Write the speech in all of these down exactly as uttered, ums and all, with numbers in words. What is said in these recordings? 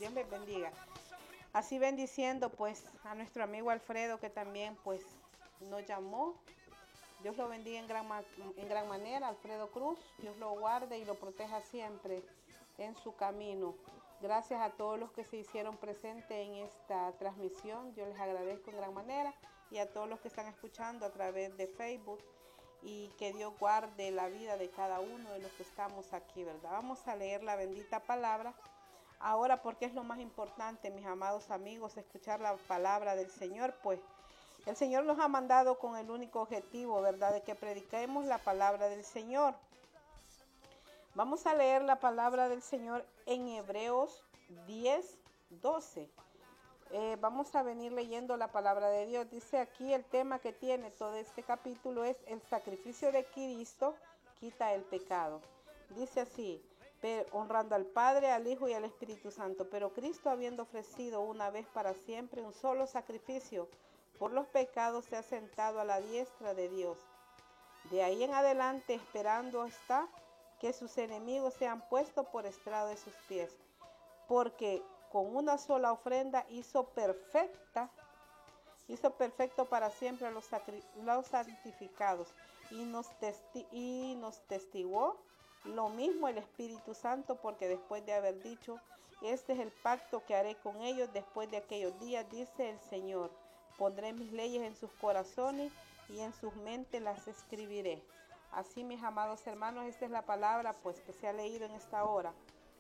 Dios les bendiga. Así bendiciendo pues a nuestro amigo Alfredo que también pues nos llamó. Dios lo bendiga en gran, en gran manera, Alfredo Cruz. Dios lo guarde y lo proteja siempre en su camino. Gracias a todos los que se hicieron presentes en esta transmisión. Yo les agradezco en gran manera y a todos los que están escuchando a través de Facebook. Y que Dios guarde la vida de cada uno de los que estamos aquí, ¿verdad? Vamos a leer la bendita palabra. Ahora, porque es lo más importante, mis amados amigos, escuchar la palabra del Señor, pues el Señor nos ha mandado con el único objetivo, ¿verdad?, de que prediquemos la palabra del Señor. Vamos a leer la palabra del Señor en Hebreos diez, doce. Eh, vamos a venir leyendo la palabra de Dios. Dice aquí el tema que tiene todo este capítulo es el sacrificio de Cristo quita el pecado. Dice así, pero, honrando al Padre, al Hijo y al Espíritu Santo. Pero Cristo, habiendo ofrecido una vez para siempre un solo sacrificio por los pecados, se ha sentado a la diestra de Dios. De ahí en adelante esperando está que sus enemigos sean puestos por estrado de sus pies. Porque con una sola ofrenda hizo perfecta, hizo perfecto para siempre a los, los santificados y nos, testi y nos testiguó lo mismo el Espíritu Santo, porque después de haber dicho, este es el pacto que haré con ellos después de aquellos días, dice el Señor, pondré mis leyes en sus corazones y en sus mentes las escribiré. Así, mis amados hermanos, esta es la palabra pues que se ha leído en esta hora.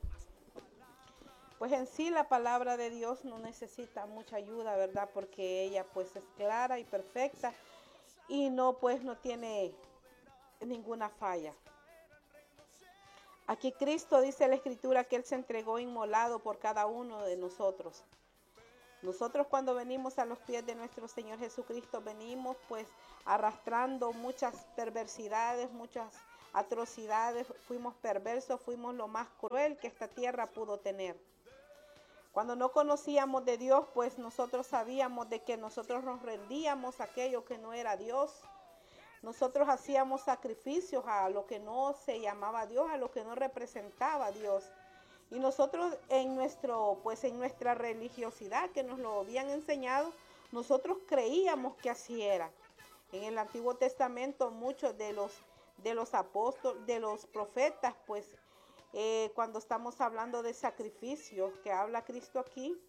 Pues en sí la palabra de Dios no necesita mucha ayuda, ¿verdad? Porque ella pues es clara y perfecta y no pues no tiene ninguna falla. Aquí Cristo dice en la Escritura que Él se entregó inmolado por cada uno de nosotros. Nosotros cuando venimos a los pies de nuestro Señor Jesucristo venimos pues arrastrando muchas perversidades, muchas atrocidades, fuimos perversos, fuimos lo más cruel que esta tierra pudo tener. Cuando no conocíamos de Dios, pues nosotros sabíamos de que nosotros nos rendíamos a aquello que no era Dios. Nosotros hacíamos sacrificios a lo que no se llamaba Dios, a lo que no representaba a Dios. Y nosotros en nuestro, pues en nuestra religiosidad que nos lo habían enseñado, nosotros creíamos que así era. En el Antiguo Testamento muchos de los, de los apóstoles, de los profetas, pues eh, cuando estamos hablando de sacrificios que habla Cristo aquí,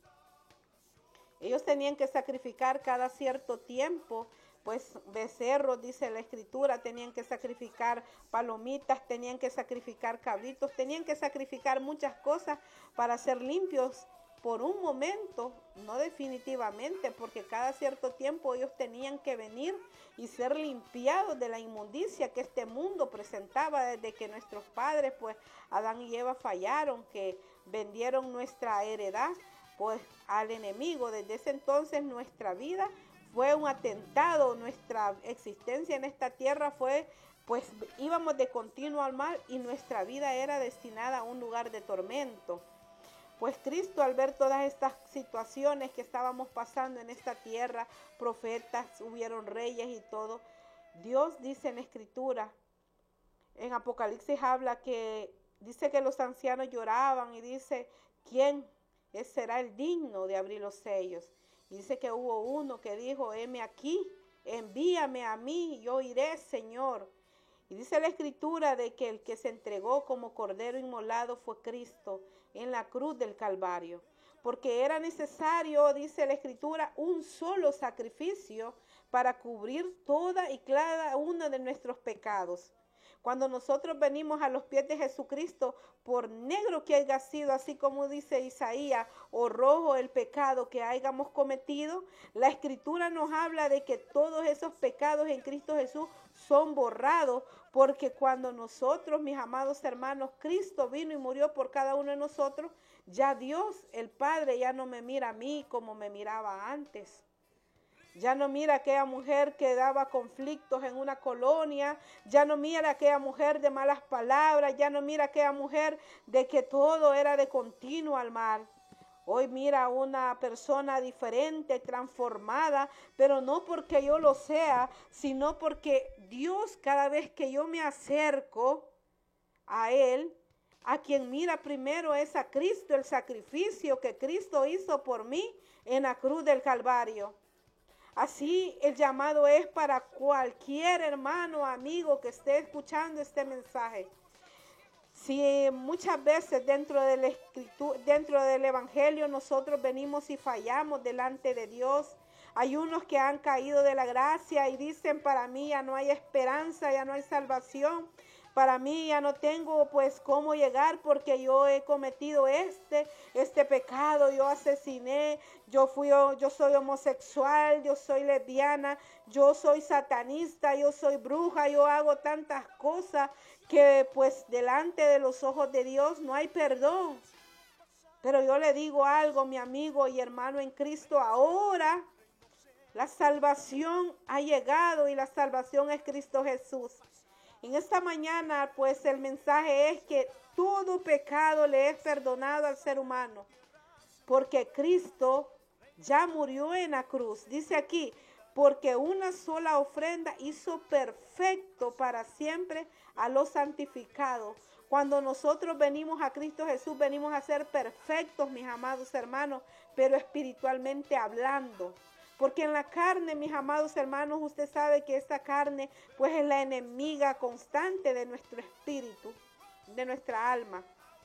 ellos tenían que sacrificar cada cierto tiempo, pues becerros, dice la Escritura, tenían que sacrificar palomitas, tenían que sacrificar cabritos, tenían que sacrificar muchas cosas para ser limpios por un momento, no definitivamente, porque cada cierto tiempo ellos tenían que venir y ser limpiados de la inmundicia que este mundo presentaba desde que nuestros padres, pues Adán y Eva fallaron, que vendieron nuestra heredad pues al enemigo. Desde ese entonces nuestra vida fue un atentado, nuestra existencia en esta tierra fue, pues íbamos de continuo al mal y nuestra vida era destinada a un lugar de tormento. Pues Cristo, al ver todas estas situaciones que estábamos pasando en esta tierra, profetas, hubieron reyes y todo, Dios dice en la Escritura, en Apocalipsis habla que, dice que los ancianos lloraban y dice, ¿quién será el digno de abrir los sellos? Y dice que hubo uno que dijo, heme aquí, envíame a mí, yo iré, Señor. Y dice la Escritura de que el que se entregó como cordero inmolado fue Cristo en la cruz del Calvario. Porque era necesario, dice la Escritura, un solo sacrificio para cubrir toda y cada uno de nuestros pecados. Cuando nosotros venimos a los pies de Jesucristo, por negro que haya sido, así como dice Isaías, o rojo el pecado que hayamos cometido, la Escritura nos habla de que todos esos pecados en Cristo Jesús son borrados, porque cuando nosotros, mis amados hermanos, Cristo vino y murió por cada uno de nosotros, ya Dios, el Padre, ya no me mira a mí como me miraba antes. Ya no mira a aquella mujer que daba conflictos en una colonia, ya no mira a aquella mujer de malas palabras, ya no mira a aquella mujer de que todo era de continuo al mal. Hoy mira a una persona diferente, transformada, pero no porque yo lo sea, sino porque Dios, cada vez que yo me acerco a Él, A quien mira primero es a Cristo, el sacrificio que Cristo hizo por mí en la cruz del Calvario. Así el llamado es para cualquier hermano o amigo que esté escuchando este mensaje. Si muchas veces dentro del, escritu dentro del Evangelio nosotros venimos y fallamos delante de Dios, hay unos que han caído de la gracia y dicen, para mí ya no hay esperanza, ya no hay salvación, para mí ya no tengo pues cómo llegar porque yo he cometido este, este pecado, yo asesiné, yo fui, yo soy homosexual, yo soy lesbiana, yo soy satanista, yo soy bruja, yo hago tantas cosas que pues delante de los ojos de Dios no hay perdón. Pero yo le digo algo, mi amigo y hermano en Cristo, ahora la salvación ha llegado y la salvación es Cristo Jesús. En esta mañana, pues el mensaje es que todo pecado le es perdonado al ser humano, porque Cristo ya murió en la cruz. Dice aquí, porque una sola ofrenda hizo perfecto para siempre a los santificados. Cuando nosotros venimos a Cristo Jesús, venimos a ser perfectos, mis amados hermanos, pero espiritualmente hablando. Porque en la carne, mis amados hermanos, usted sabe que esta carne pues es la enemiga constante de nuestro espíritu, de nuestra alma.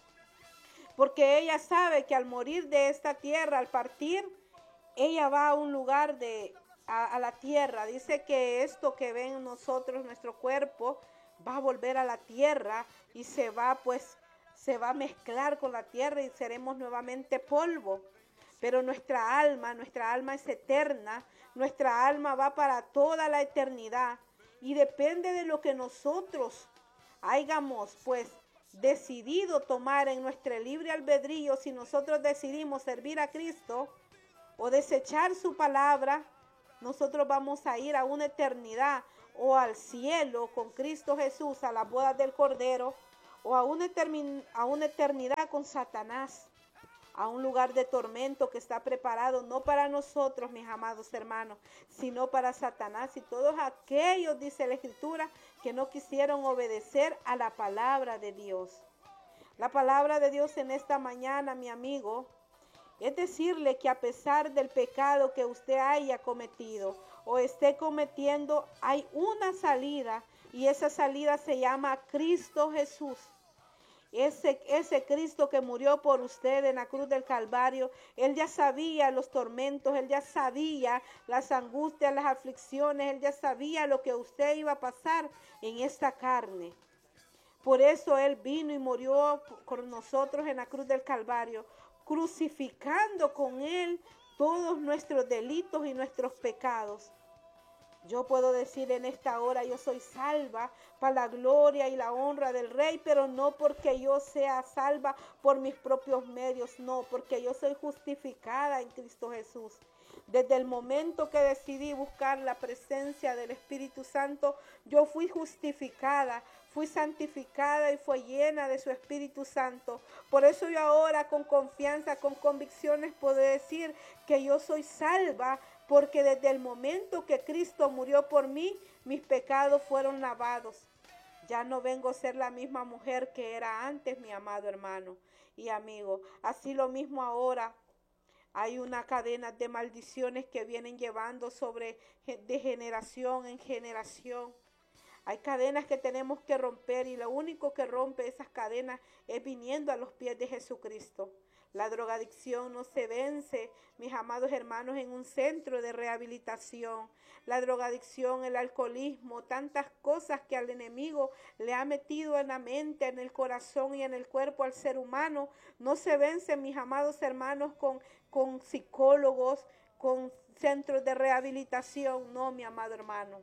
Porque ella sabe que al morir de esta tierra, al partir, ella va a un lugar de, a, a la tierra. Dice que esto que ven nosotros, nuestro cuerpo, va a volver a la tierra y se va pues, se va a mezclar con la tierra y seremos nuevamente polvo. Pero nuestra alma, nuestra alma es eterna, nuestra alma va para toda la eternidad y depende de lo que nosotros hayamos pues decidido tomar en nuestro libre albedrío. Si nosotros decidimos servir a Cristo o desechar su palabra, nosotros vamos a ir a una eternidad o al cielo con Cristo Jesús, a las bodas del Cordero, o a una, a una eternidad con Satanás, a un lugar de tormento que está preparado no para nosotros, mis amados hermanos, sino para Satanás y todos aquellos, dice la Escritura, que no quisieron obedecer a la palabra de Dios. La palabra de Dios en esta mañana, mi amigo, es decirle que a pesar del pecado que usted haya cometido o esté cometiendo, hay una salida y esa salida se llama Cristo Jesús. Ese, ese Cristo que murió por usted en la cruz del Calvario, Él ya sabía los tormentos, Él ya sabía las angustias, las aflicciones, Él ya sabía lo que usted iba a pasar en esta carne. Por eso Él vino y murió con nosotros en la cruz del Calvario, crucificando con Él todos nuestros delitos y nuestros pecados. Yo puedo decir en esta hora, yo soy salva para la gloria y la honra del Rey, pero no porque yo sea salva por mis propios medios, no, porque yo soy justificada en Cristo Jesús. Desde el momento que decidí buscar la presencia del Espíritu Santo, yo fui justificada, fui santificada y fui llena de su Espíritu Santo. Por eso yo ahora con confianza, con convicciones puedo decir que yo soy salva, porque desde el momento que Cristo murió por mí, mis pecados fueron lavados. Ya no vengo a ser la misma mujer que era antes, mi amado hermano y amigo. Así lo mismo ahora. Hay una cadena de maldiciones que vienen llevando sobre de generación en generación. Hay cadenas que tenemos que romper y lo único que rompe esas cadenas es viniendo a los pies de Jesucristo. La drogadicción no se vence, mis amados hermanos, en un centro de rehabilitación. La drogadicción, el alcoholismo, tantas cosas que al enemigo le ha metido en la mente, en el corazón y en el cuerpo al ser humano, no se vencen, mis amados hermanos, con, con psicólogos, con centros de rehabilitación. No, mi amado hermano.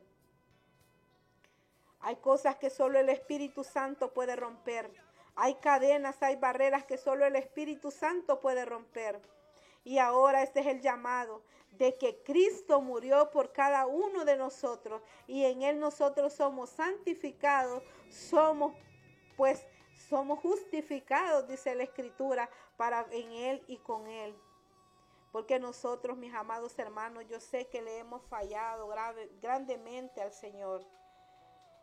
Hay cosas que solo el Espíritu Santo puede romper. Hay cadenas, hay barreras que solo el Espíritu Santo puede romper. Y ahora este es el llamado de que Cristo murió por cada uno de nosotros y en Él nosotros somos santificados, somos pues somos justificados, dice la Escritura, para en Él y con Él. Porque nosotros, mis amados hermanos, yo sé que le hemos fallado grave, grandemente al Señor.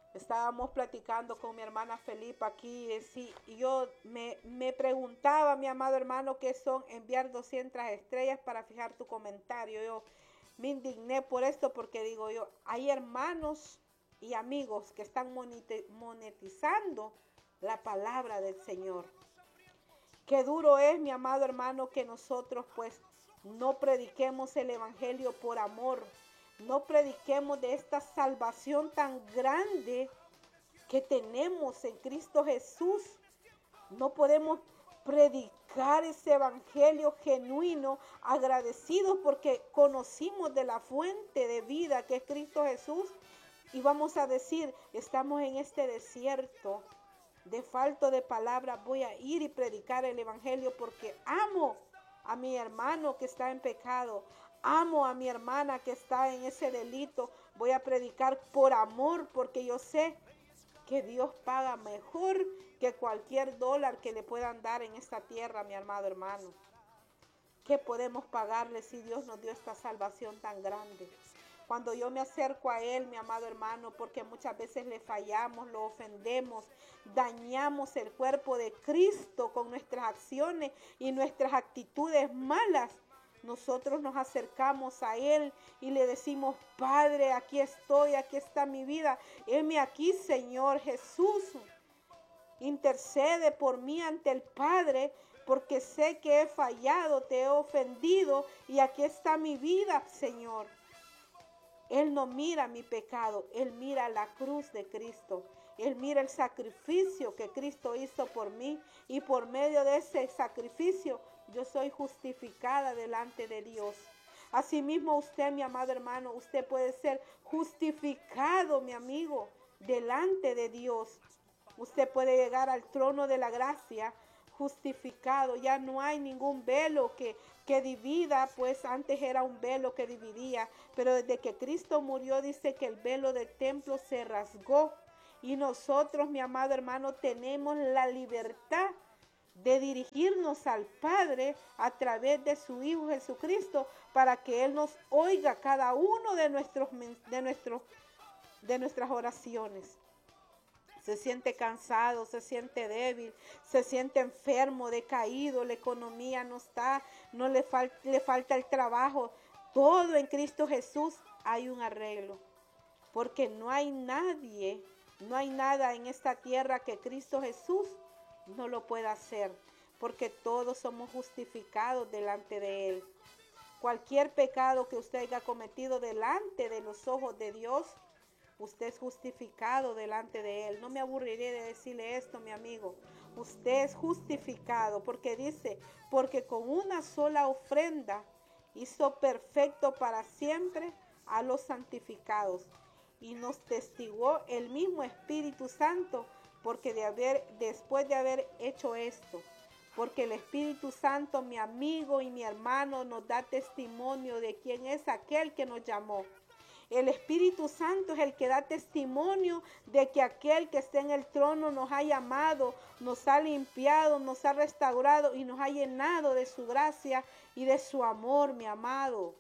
Estábamos platicando con mi hermana Felipa aquí, eh, sí, y yo me, me preguntaba, mi amado hermano, qué son enviar doscientas estrellas para fijar tu comentario. Yo me indigné por esto porque digo yo, hay hermanos y amigos que están monetizando la palabra del Señor. Qué duro es, mi amado hermano, que nosotros pues no prediquemos el evangelio por amor, no prediquemos de esta salvación tan grande que tenemos en Cristo Jesús. No podemos predicar ese evangelio genuino, agradecidos porque conocimos de la fuente de vida que es Cristo Jesús, y vamos a decir, estamos en este desierto de falta de palabras, voy a ir y predicar el evangelio porque amo a mi hermano que está en pecado, amo a mi hermana que está en ese delito, voy a predicar por amor porque yo sé que Dios paga mejor que cualquier dólar que le puedan dar en esta tierra, mi amado hermano. ¿Qué podemos pagarle si Dios nos dio esta salvación tan grande? Cuando yo me acerco a Él, mi amado hermano, porque muchas veces le fallamos, lo ofendemos, dañamos el cuerpo de Cristo con nuestras acciones y nuestras actitudes malas, nosotros nos acercamos a Él y le decimos, Padre, aquí estoy, aquí está mi vida, heme aquí, Señor Jesús. Intercede por mí ante el Padre, porque sé que he fallado, te he ofendido y aquí está mi vida, Señor. Él no mira mi pecado, Él mira la cruz de Cristo. Él mira el sacrificio que Cristo hizo por mí y por medio de ese sacrificio yo soy justificada delante de Dios. Asimismo usted, mi amado hermano, usted puede ser justificado, mi amigo, delante de Dios. Usted puede llegar al trono de la gracia justificado. Ya no hay ningún velo que, que divida, pues antes era un velo que dividía, pero desde que Cristo murió dice que el velo del templo se rasgó y nosotros, mi amado hermano, tenemos la libertad de dirigirnos al Padre a través de su Hijo Jesucristo para que Él nos oiga cada uno de, nuestros, de, nuestros, de nuestras oraciones. Se siente cansado, se siente débil, se siente enfermo, decaído, la economía no está, no le, fal le falta el trabajo. Todo en Cristo Jesús hay un arreglo, porque no hay nadie, no hay nada en esta tierra que Cristo Jesús no lo pueda hacer, porque todos somos justificados delante de Él. Cualquier pecado que usted haya cometido delante de los ojos de Dios, usted es justificado delante de Él. No me aburriré de decirle esto, mi amigo. Usted es justificado porque dice, porque con una sola ofrenda hizo perfecto para siempre a los santificados. Y nos testiguó el mismo Espíritu Santo, porque de haber, después de haber hecho esto, porque el Espíritu Santo, mi amigo y mi hermano, nos da testimonio de quién es aquel que nos llamó. El Espíritu Santo es el que da testimonio de que aquel que está en el trono nos ha llamado, nos ha limpiado, nos ha restaurado y nos ha llenado de su gracia y de su amor, mi amado.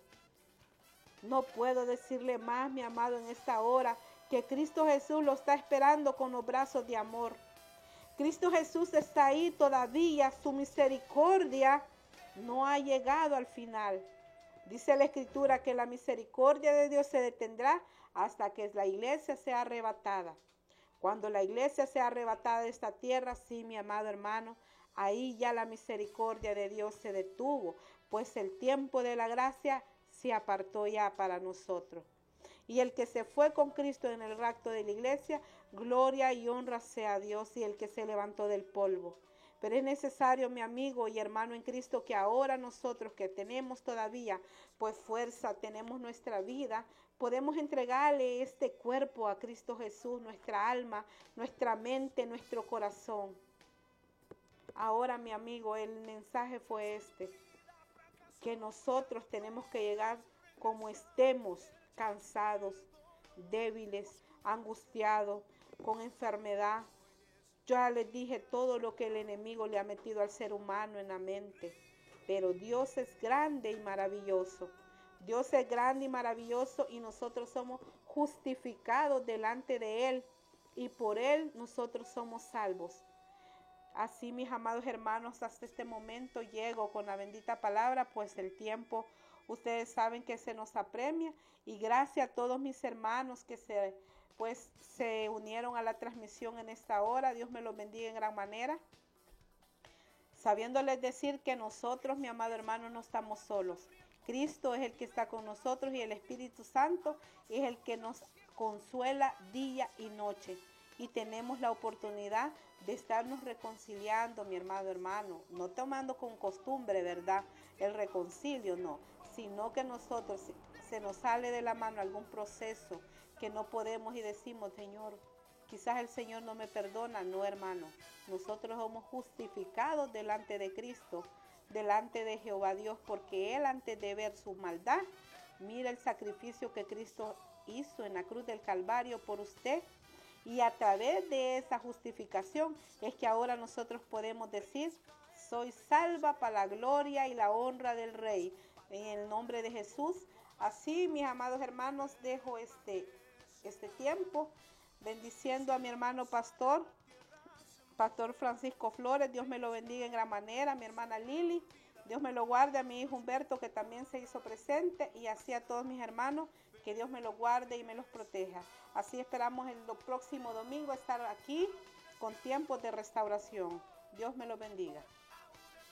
No puedo decirle más, mi amado, en esta hora, que Cristo Jesús lo está esperando con los brazos de amor. Cristo Jesús está ahí todavía, su misericordia no ha llegado al final. Dice la Escritura que la misericordia de Dios se detendrá hasta que la iglesia sea arrebatada. Cuando la iglesia sea arrebatada de esta tierra, sí, mi amado hermano, ahí ya la misericordia de Dios se detuvo, pues el tiempo de la gracia se apartó ya para nosotros. Y el que se fue con Cristo en el rapto de la iglesia, gloria y honra sea a Dios, y el que se levantó del polvo. Pero es necesario, mi amigo y hermano en Cristo, que ahora nosotros que tenemos todavía pues fuerza, tenemos nuestra vida, podemos entregarle este cuerpo a Cristo Jesús, nuestra alma, nuestra mente, nuestro corazón. Ahora, mi amigo, el mensaje fue este, que nosotros tenemos que llegar como estemos, cansados, débiles, angustiados, con enfermedad. Yo ya les dije todo lo que el enemigo le ha metido al ser humano en la mente. Pero Dios es grande y maravilloso. Dios es grande y maravilloso y nosotros somos justificados delante de Él y por Él nosotros somos salvos. Así, mis amados hermanos, hasta este momento llego con la bendita palabra, pues el tiempo, ustedes saben que se nos apremia, y gracias a todos mis hermanos que se, pues, se unieron a la transmisión en esta hora. Dios me los bendiga en gran manera, sabiéndoles decir que nosotros, mi amado hermano, no estamos solos. Cristo es el que está con nosotros y el Espíritu Santo es el que nos consuela día y noche. Y tenemos la oportunidad de estarnos reconciliando, mi amado hermano, no tomando con costumbre, ¿verdad?, el reconcilio, no, sino que nosotros, si se nos sale de la mano algún proceso que no podemos y decimos, Señor, quizás el Señor no me perdona. No, hermano, nosotros somos justificados delante de Cristo, delante de Jehová Dios, porque Él, antes de ver su maldad, mira el sacrificio que Cristo hizo en la cruz del Calvario por usted. Y a través de esa justificación es que ahora nosotros podemos decir, soy salva para la gloria y la honra del Rey, en el nombre de Jesús. Así, mis amados hermanos, dejo este, este tiempo bendiciendo a mi hermano pastor, Pastor Francisco Flores. Dios me lo bendiga en gran manera. A mi hermana Lili, Dios me lo guarde. A mi hijo Humberto, que también se hizo presente, y así a todos mis hermanos, que Dios me los guarde y me los proteja. Así esperamos el próximo domingo estar aquí con tiempos de restauración. Dios me lo bendiga.